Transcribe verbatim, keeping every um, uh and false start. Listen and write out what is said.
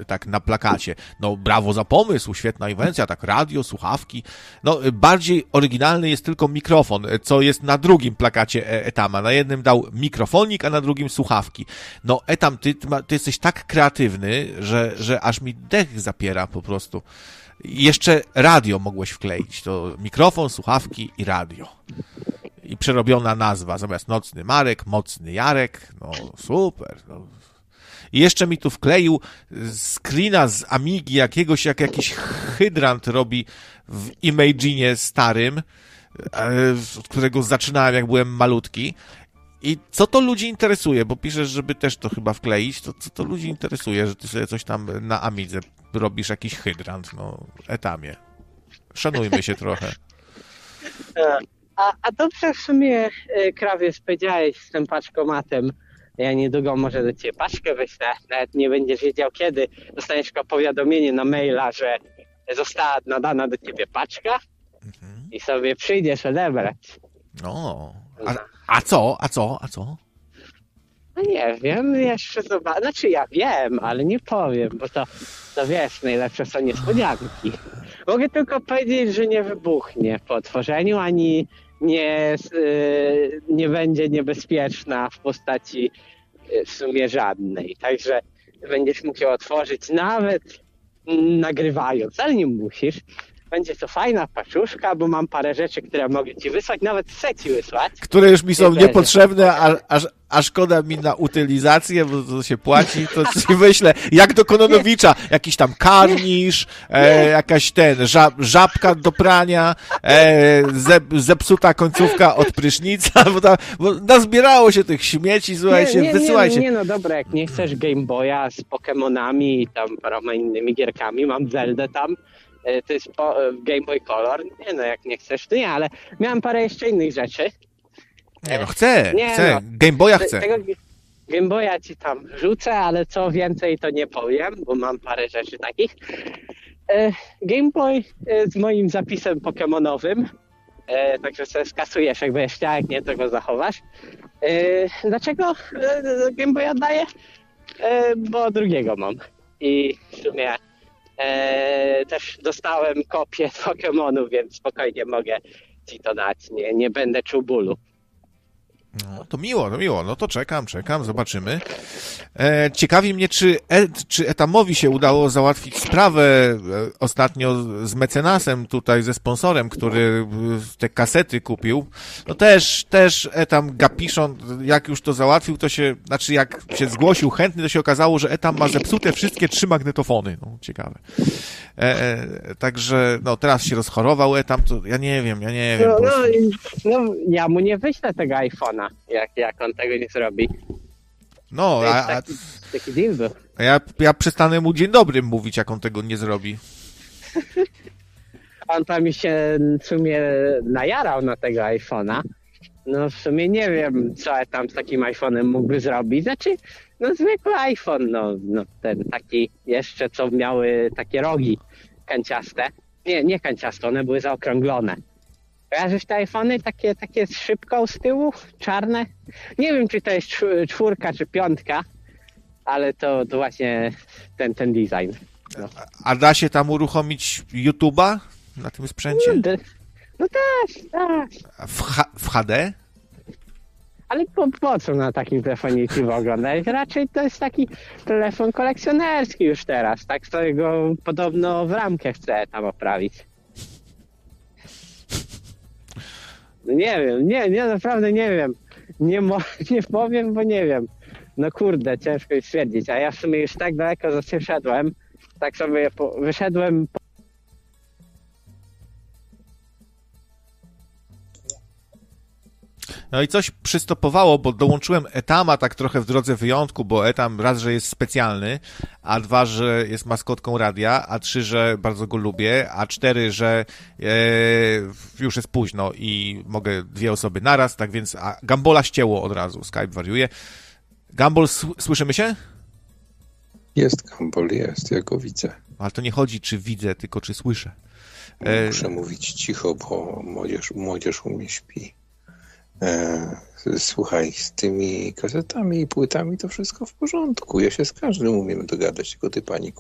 tak na plakacie. No brawo za pomysł, świetna inwencja, tak radio, słuchawki. No bardziej oryginalny jest tylko mikrofon, co jest na drugim plakacie Etama. Na jednym dał mikrofonik, a na drugim słuchawki. No Etam, ty, ty jesteś tak kreatywny, że, że aż mi dech zapiera po prostu. I jeszcze radio mogłeś wkleić. To mikrofon, słuchawki i radio. I przerobiona nazwa. Zamiast Nocny Marek, Mocny Jarek. No super. No. I jeszcze mi tu wkleił screena z Amigi jakiegoś, jak jakiś hydrant robi w Imaginie starym, od którego zaczynałem, jak byłem malutki. I co to ludzi interesuje? Bo piszesz, żeby też to chyba wkleić. To co to ludzi interesuje, że ty sobie coś tam na Amidze robisz, jakiś hydrant, no, Etamie. Szanujmy się trochę. A, a dobrze w sumie, Krawiec, powiedziałeś z tym paczkomatem. Ja niedługo może do ciebie paczkę wyślę, nawet nie będziesz wiedział kiedy. Dostaniesz tylko powiadomienie na maila, że została nadana do ciebie paczka mhm. i sobie przyjdziesz odebrać. No, a, a co, a co, a co? No nie wiem, jeszcze zobaczę. Znaczy ja wiem, ale nie powiem, bo to, to wiesz, najlepsze są niespodzianki. Mogę tylko powiedzieć, że nie wybuchnie po otworzeniu, ani nie, yy, nie będzie niebezpieczna w postaci yy, w sumie żadnej. Także będziesz mógł ją otworzyć nawet mm, nagrywając, ale nie musisz. Będzie to fajna paczuszka, bo mam parę rzeczy, które mogę ci wysłać, nawet chcę ci wysłać. Które już mi są nie niepotrzebne, a, a, a szkoda mi na utylizację, bo to się płaci, to ci wyślę, jak do Kononowicza, jakiś tam karnisz, e, jakaś ten, żab, żabka do prania, e, ze, zepsuta końcówka od prysznica, bo, ta, bo nazbierało się tych śmieci, słuchajcie, nie, nie, wysyłajcie. Nie, nie, no dobra, jak nie chcesz Game Boya z Pokemonami i tam paroma innymi gierkami, mam Zeldę tam, to jest po, Game Boy Color. Nie no, jak nie chcesz, to nie, ale miałem parę jeszcze innych rzeczy. Nie no, chcę, nie, chcę. No, Game Boya chcę. Tego Game Boya ci tam rzucę, ale co więcej to nie powiem, bo mam parę rzeczy takich. Game Boy z moim zapisem pokemonowym, także sobie skasujesz, jak będziesz chciał, jak nie, to go zachowasz. Dlaczego Game Boya daję? Bo drugiego mam. I w sumie Eee, też dostałem kopię Pokemonów, więc spokojnie mogę ci to dać. Nie, nie będę czuł bólu. No, to miło, to miło. No to czekam, czekam, zobaczymy. E, ciekawi mnie, czy, e, czy Etamowi się udało załatwić sprawę e, ostatnio z mecenasem tutaj, ze sponsorem, który te kasety kupił. No też, też Etam Gapiszon, jak już to załatwił, to się, znaczy jak się zgłosił chętny, to się okazało, że Etam ma zepsute wszystkie trzy magnetofony. No, ciekawe. E, e, także, no teraz się rozchorował Etam, to ja nie wiem, ja nie wiem. No, no, no ja mu nie wyślę tego iPhone'a. Jak, jak on tego nie zrobi. No, to jest a, taki, taki deal był. a ja, ja przestanę mu dzień dobry mówić, jak on tego nie zrobi. On tam się w sumie najarał na tego iPhone'a. No w sumie nie wiem, co tam z takim iPhone'em mógłby zrobić. Znaczy, no zwykły iPhone, no, no ten taki jeszcze, co miały takie rogi kanciaste. Nie, nie kanciaste, one były zaokrąglone. Kojarzysz te iPhony takie, takie z szybką z tyłu, czarne? Nie wiem, czy to jest czwórka, czy piątka, ale to, to właśnie ten, ten design. No. A da się tam uruchomić YouTube'a na tym sprzęcie? No, no tak, tak. W, H- w H D? Ale po, po co na takim telefonie YouTube oglądać? Raczej to jest taki telefon kolekcjonerski już teraz, tak? Którego podobno w ramkę chcę tam oprawić. Nie wiem, nie, nie, naprawdę nie wiem. Nie, mo- nie powiem, bo nie wiem. No kurde, ciężko jest stwierdzić, a ja w sumie już tak daleko wyszedłem, tak sobie po- wyszedłem... Po- No i coś przystopowało, bo dołączyłem Etama tak trochę w drodze wyjątku, bo Etam raz, że jest specjalny, a dwa, że jest maskotką radia, a trzy, że bardzo go lubię, a cztery, że e, już jest późno i mogę dwie osoby naraz, tak więc a Gambola ścięło od razu, Skype wariuje. Gambol, s- słyszymy się? Jest Gambol, jest, ja go widzę. Ale to nie chodzi, czy widzę, tylko czy słyszę. E... Muszę mówić cicho, bo młodzież, młodzież u mnie śpi. E, słuchaj, z tymi kasetami i płytami to wszystko w porządku. Ja się z każdym umiem dogadać, tylko ty paniku.